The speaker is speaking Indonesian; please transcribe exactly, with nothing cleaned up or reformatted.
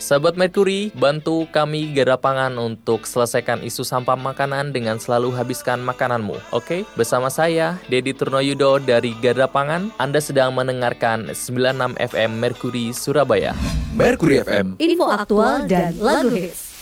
Sahabat Merkuri, bantu kami Garda Pangan untuk selesaikan isu sampah makanan dengan selalu habiskan makananmu. Oke? Bersama saya, Dedi Turnoyudo dari Garda Pangan, Anda sedang mendengarkan sembilan puluh enam F M Merkuri Surabaya. Merkuri F M, info aktual dan lagu hits.